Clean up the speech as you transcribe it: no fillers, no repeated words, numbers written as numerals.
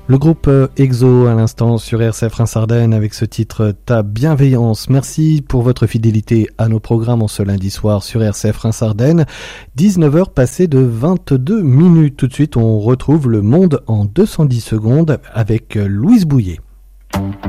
Le groupe EXO à l'instant sur RCF Reims-Ardennes avec ce titre Ta bienveillance. Merci pour votre fidélité à nos programmes en ce lundi soir sur RCF Reims-Ardennes. 19h passées de 22 minutes. Tout de suite, on retrouve le monde en 210 secondes avec Louise Bouillet.